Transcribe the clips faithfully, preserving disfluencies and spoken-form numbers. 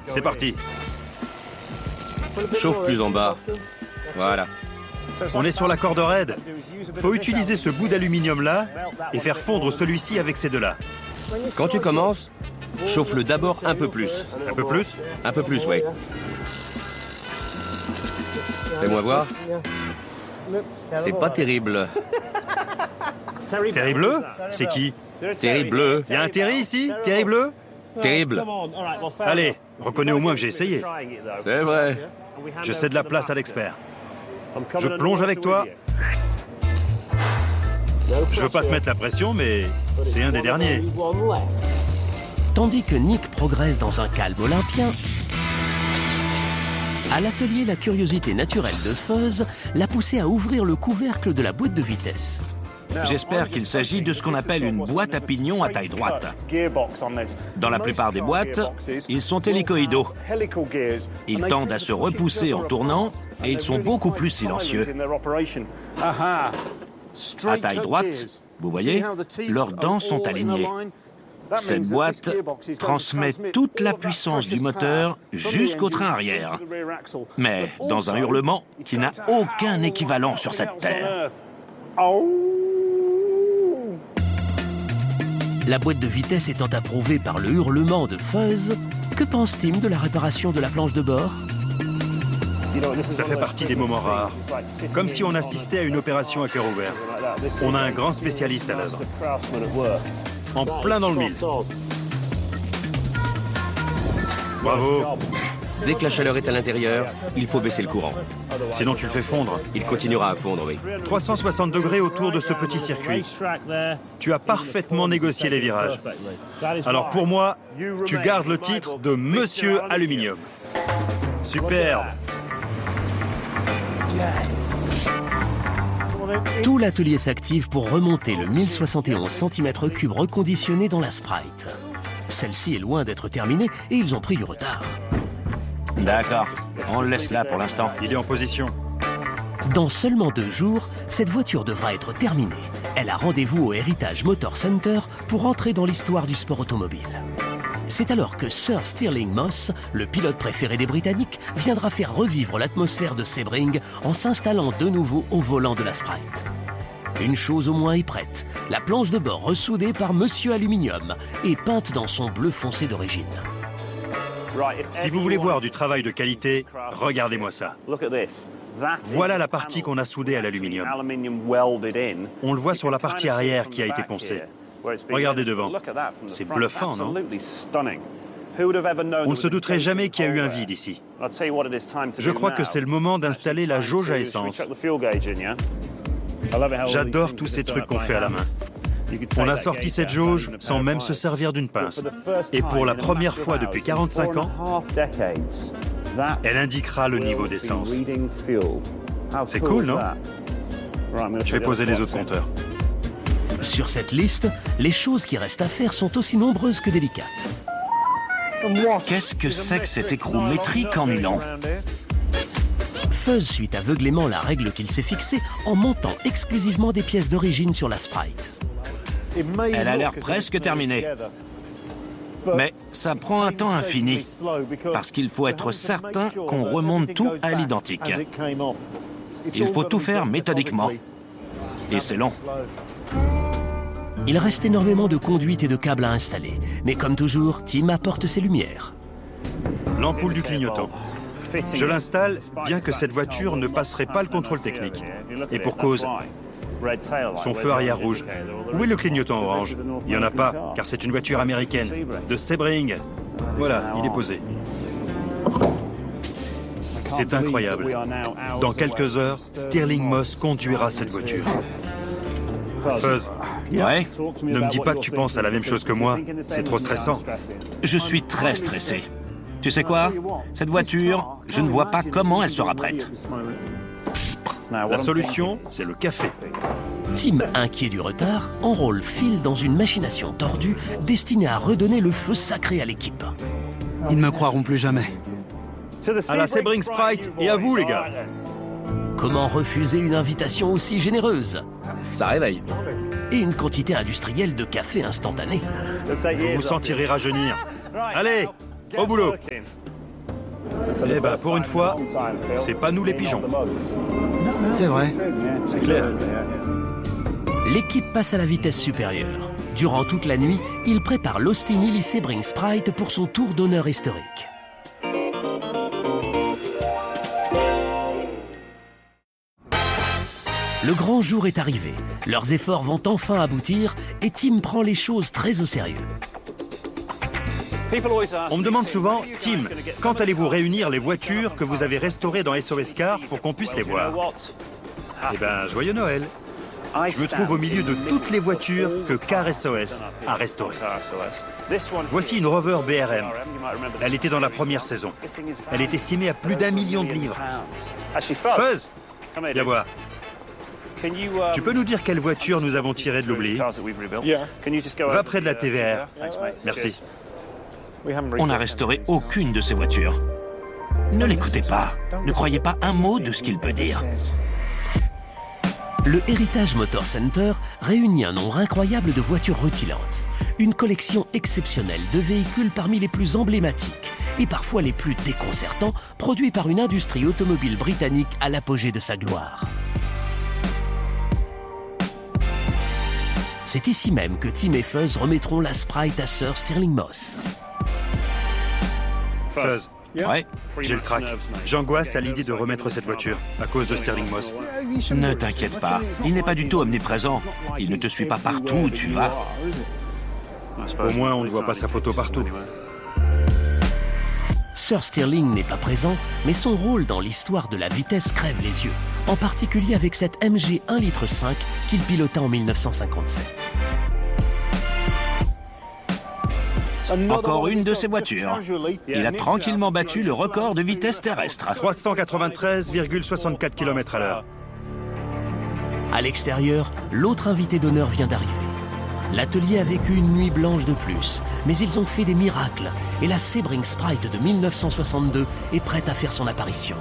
c'est parti. Chauffe plus en bas. Voilà. On est sur la corde raide. Faut utiliser ce bout d'aluminium là et faire fondre celui-ci avec ces deux-là. Quand tu commences, chauffe-le d'abord un peu plus. Un peu plus? Un peu plus, oui. Fais-moi voir. C'est pas terrible. Terry Bleu? C'est qui? Terrible. Il y a un Terry ici? Terry Bleu? Terrible. Allez, reconnais au moins que j'ai essayé. C'est vrai. Je cède la place à l'expert. Je plonge avec toi. Je veux pas te mettre la pression, mais c'est un des derniers. Tandis que Nick progresse dans un calme olympien, à l'atelier, la curiosité naturelle de Fuzz l'a poussé à ouvrir le couvercle de la boîte de vitesse. J'espère qu'il s'agit de ce qu'on appelle une boîte à pignon à taille droite. Dans la plupart des boîtes, ils sont hélicoïdaux. Ils tendent à se repousser en tournant et ils sont beaucoup plus silencieux. À taille droite, vous voyez, leurs dents sont alignées. Cette boîte transmet toute la puissance du moteur jusqu'au train arrière, mais dans un hurlement qui n'a aucun équivalent sur cette terre. La boîte de vitesse étant approuvée par le hurlement de Fuzz, que pense Tim de la réparation de la planche de bord? Ça fait partie des moments rares. Comme si on assistait à une opération à cœur ouvert. On a un grand spécialiste à l'œuvre. En plein dans le mille. Bravo. Dès que la chaleur est à l'intérieur, il faut baisser le courant. Sinon tu le fais fondre. Il continuera à fondre, oui. trois cent soixante degrés autour de ce petit circuit. Tu as parfaitement négocié les virages. Alors pour moi, tu gardes le titre de Monsieur Aluminium. Super. Tout l'atelier s'active pour remonter le mille soixante et onze centimètres cubes reconditionné dans la Sprite. Celle-ci est loin d'être terminée et ils ont pris du retard. D'accord, on le laisse là pour l'instant. Il est en position. Dans seulement deux jours, cette voiture devra être terminée. Elle a rendez-vous au Heritage Motor Center pour entrer dans l'histoire du sport automobile. C'est alors que Sir Stirling Moss, le pilote préféré des Britanniques, viendra faire revivre l'atmosphère de Sebring en s'installant de nouveau au volant de la Sprite. Une chose au moins est prête, la planche de bord ressoudée par Monsieur Aluminium et peinte dans son bleu foncé d'origine. Si vous voulez voir du travail de qualité, regardez-moi ça. Voilà la partie qu'on a soudée à l'aluminium. On le voit sur la partie arrière qui a été poncée. Regardez devant. C'est bluffant, non? On ne se douterait jamais qu'il y a eu un vide ici. Je crois que c'est le moment d'installer la jauge à essence. J'adore tous ces trucs qu'on fait à la main. On a sorti cette jauge sans même se servir d'une pince. Et pour la première fois depuis quarante-cinq ans, elle indiquera le niveau d'essence. C'est cool, non? Je vais poser les autres compteurs. Sur cette liste, les choses qui restent à faire sont aussi nombreuses que délicates. Qu'est-ce que c'est que cet écrou métrique en nylon? Fuzz suit aveuglément la règle qu'il s'est fixée en montant exclusivement des pièces d'origine sur la Sprite. Elle a l'air presque terminée. Mais ça prend un temps infini, parce qu'il faut être certain qu'on remonte tout à l'identique. Il faut tout faire méthodiquement. Et c'est long. Il reste énormément de conduites et de câbles à installer. Mais comme toujours, Tim apporte ses lumières. L'ampoule du clignotant. Je l'installe, bien que cette voiture ne passerait pas le contrôle technique. Et pour cause, son feu arrière rouge. Où est le clignotant orange? Il n'y en a pas, car c'est une voiture américaine, de Sebring. Voilà, il est posé. C'est incroyable. Dans quelques heures, Stirling Moss conduira cette voiture. Fuzz, Ouais, ne me dis pas que tu penses à la même chose que moi. C'est trop stressant. je suis très stressé. Tu sais quoi? Cette voiture, je ne vois pas comment elle sera prête. La solution, c'est le café. Tim, inquiet du retard, enrôle Phil dans une machination tordue destinée à redonner le feu sacré à l'équipe. Ils ne me croiront plus jamais. À la Sebring Sprite et à vous, les gars. Comment refuser une invitation aussi généreuse? Ça réveille. Et une quantité industrielle de café instantané. Vous vous sentirez rajeunir. Allez, au boulot. Eh ben, pour une fois, c'est pas nous les pigeons. C'est vrai. C'est clair. L'équipe passe à la vitesse supérieure. Durant toute la nuit, il prépare l'Austin Healey Sebring Sprite pour son tour d'honneur historique. Le grand jour est arrivé. Leurs efforts vont enfin aboutir et Tim prend les choses très au sérieux. On me demande souvent, Tim, quand allez-vous réunir les voitures que vous avez restaurées dans S O S Car pour qu'on puisse les voir? Eh ben, joyeux Noël. Je me trouve au milieu de toutes les voitures que Car S O S a restaurées. Voici une Rover B R M. Elle était dans la première saison. Elle est estimée à plus d'un million de livres. Fuzz, viens voir. Tu peux nous dire quelle voiture nous avons tirée de l'oubli? Va près de la T V R. Merci. On n'a restauré aucune de ces voitures. Ne l'écoutez pas. Ne croyez pas un mot de ce qu'il peut dire. Le Heritage Motor Center réunit un nombre incroyable de voitures rutilantes. Une collection exceptionnelle de véhicules parmi les plus emblématiques et parfois les plus déconcertants, produits par une industrie automobile britannique à l'apogée de sa gloire. C'est ici même que Tim et Fuzz remettront la Sprite à Sir Stirling Moss. Fuzz, Ouais. j'ai le trac. J'angoisse à l'idée de remettre cette voiture à cause de Stirling Moss. Ne t'inquiète pas. Il n'est pas du tout omniprésent. Il ne te suit pas partout où tu vas. Au moins, on ne voit pas sa photo partout. Sir Stirling n'est pas présent, mais son rôle dans l'histoire de la vitesse crève les yeux, en particulier avec cette M G un virgule cinq litres qu'il pilota en mille neuf cent cinquante-sept. Encore une de ces voitures. Il a tranquillement battu le record de vitesse terrestre. trois cent quatre-vingt-treize virgule soixante-quatre kilomètres à l'heure. À l'extérieur, l'autre invité d'honneur vient d'arriver. L'atelier a vécu une nuit blanche de plus, mais ils ont fait des miracles et la Sebring Sprite de mille neuf cent soixante-deux est prête à faire son apparition.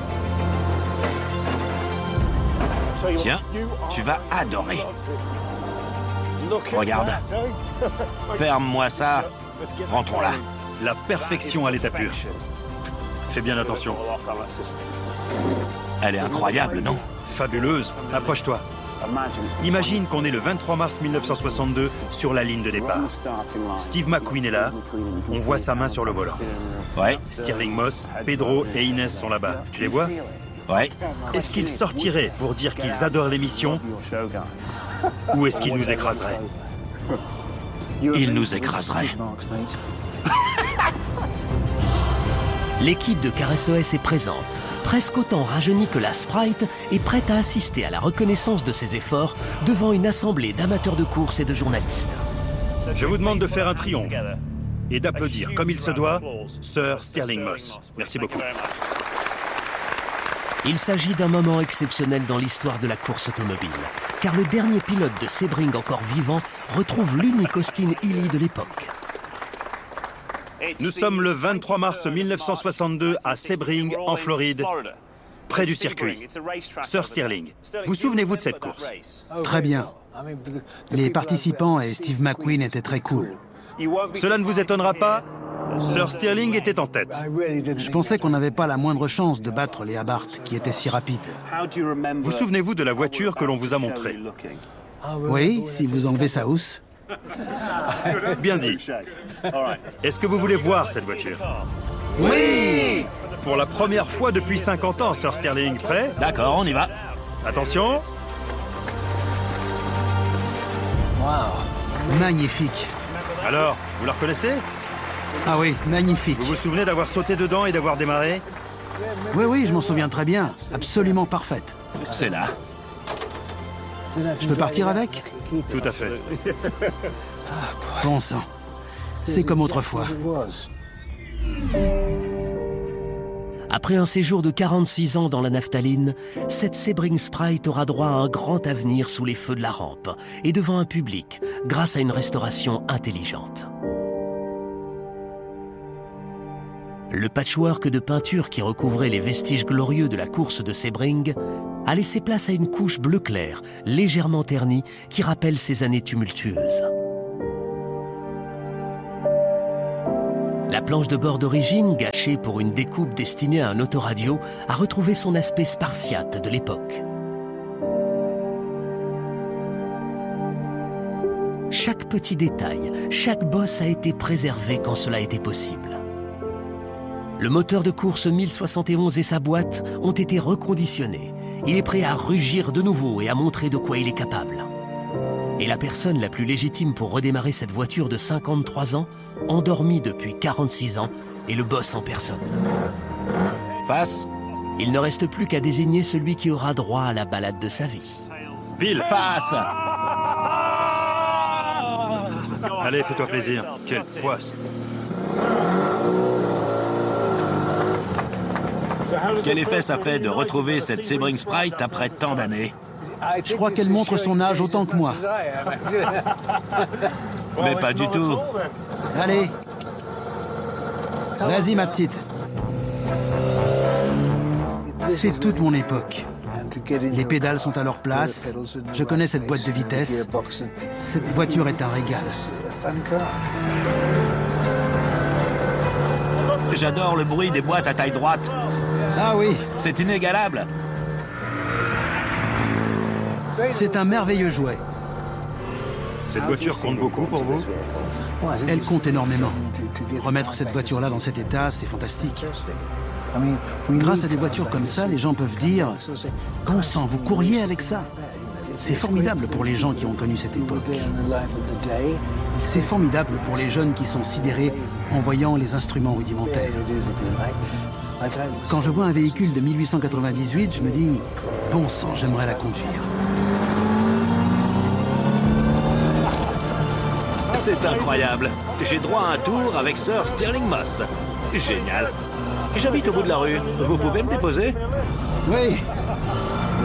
Tiens, tu vas adorer. Regarde. Ferme-moi ça. Rentrons là. La perfection à l'état pur. Fais bien attention. Elle est incroyable, non? Fabuleuse. Approche-toi. Imagine qu'on est le vingt-trois mars mille neuf cent soixante-deux sur la ligne de départ. Steve McQueen est là. On voit sa main sur le volant. Ouais, Stirling Moss, Pedro et Inès sont là-bas. Tu les vois? ouais. Est-ce qu'ils sortiraient pour dire qu'ils adorent l'émission ou est-ce qu'ils nous écraseraient? Il nous écraserait. L'équipe de Car S O S est présente, presque autant rajeunie que la Sprite et prête à assister à la reconnaissance de ses efforts devant une assemblée d'amateurs de course et de journalistes. Je vous demande de faire un triomphe et d'applaudir comme il se doit Sir Stirling Moss. Merci beaucoup. Il s'agit d'un moment exceptionnel dans l'histoire de la course automobile, car le dernier pilote de Sebring encore vivant retrouve l'unique Austin Healey de l'époque. Nous sommes le vingt-trois mars mille neuf cent soixante-deux à Sebring, en Floride, près du circuit. Sir Stirling, vous souvenez-vous de cette course? Très bien. Les participants et Steve McQueen étaient très cool. Cela ne vous étonnera pas, Sir Stirling était en tête. Je pensais qu'on n'avait pas la moindre chance de battre les Abarth, qui étaient si rapides. Vous souvenez-vous de la voiture que l'on vous a montrée? Oui, si vous enlevez sa housse. Bien dit. Est-ce que vous voulez voir cette voiture? Oui! Pour la première fois depuis cinquante ans, Sir Stirling, prêt? D'accord, on y va. Attention. Magnifique. Alors, vous la reconnaissez? Ah oui, magnifique. Vous vous souvenez d'avoir sauté dedans et d'avoir démarré? Oui, oui, je m'en souviens très bien. Absolument parfaite. C'est là. Je peux partir avec? Tout à fait. Bon sang. C'est comme autrefois. Après un séjour de quarante-six ans dans la naphtaline, cette Sebring Sprite aura droit à un grand avenir sous les feux de la rampe et devant un public, grâce à une restauration intelligente. Le patchwork de peinture qui recouvrait les vestiges glorieux de la course de Sebring a laissé place à une couche bleu clair, légèrement ternie, qui rappelle ces années tumultueuses. La La planche de bord d'origine, gâchée pour une découpe destinée à un autoradio, a retrouvé son aspect spartiate de l'époque. Chaque petit détail, chaque bosse a été préservé quand cela était possible. Le moteur de course mille soixante et onze et sa boîte ont été reconditionnés. Il est prêt à rugir de nouveau et à montrer de quoi il est capable. Et la personne la plus légitime pour redémarrer cette voiture de cinquante-trois ans, endormie depuis quarante-six ans, est le boss en personne. Face. Il ne reste plus qu'à désigner celui qui aura droit à la balade de sa vie. Bill, Face. allez, fais-toi plaisir. Quelle poisse. Quel effet ça fait de retrouver cette Sebring Sprite après tant d'années? Je crois qu'elle montre son âge autant que moi. Mais pas du tout. Allez. Vas-y, ma petite. C'est toute mon époque. Les pédales sont à leur place. Je connais cette boîte de vitesse. Cette voiture est un régal. J'adore le bruit des boîtes à taille droite. Ah oui, C'est inégalable. c'est un merveilleux jouet. Cette voiture compte beaucoup pour vous? Elle compte énormément. Remettre cette voiture-là dans cet état, c'est fantastique. Grâce à des voitures comme ça, les gens peuvent dire « Bon sang, vous courriez avec ça ?» C'est formidable pour les gens qui ont connu cette époque. C'est formidable pour les jeunes qui sont sidérés en voyant les instruments rudimentaires. Quand je vois un véhicule de mille huit cent quatre-vingt-dix-huit, je me dis « Bon sang, j'aimerais la conduire. » C'est incroyable. J'ai droit à un tour avec Sir Stirling Moss. Génial. J'habite au bout de la rue. Vous pouvez me déposer? Oui,